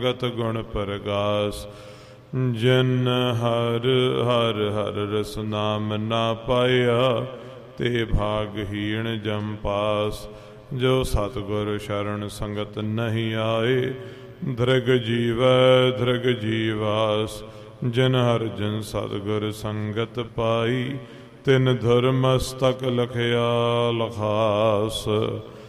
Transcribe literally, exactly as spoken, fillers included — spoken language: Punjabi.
ਗਤ ਗੁਣ ਪ੍ਰਗਾਸ। ਜਿਨ ਹਰ ਹਰ ਹਰ ਰਸ ਨਾਮ ਨਾ ਪਾਇਆ, ਤੇ ਭਾਗਹੀਣ ਜਮ ਪਾਸ। ਜੋ ਸਤਿਗੁਰ ਸ਼ਰਨ ਸੰਗਤ ਨਹੀਂ ਆਏ, ਧ੍ਰਿਗ ਜੀਵੈ ਧ੍ਰਿਗ ਜੀਵਾਸ। ਜਿਨ ਹਰ ਜਨ ਸਤਿਗੁਰ ਸੰਗਤ ਪਾਈ, ਤਿਨ ਧੁਰ ਮਸਤਕ ਲਖਿਆ ਲਖਾਸ।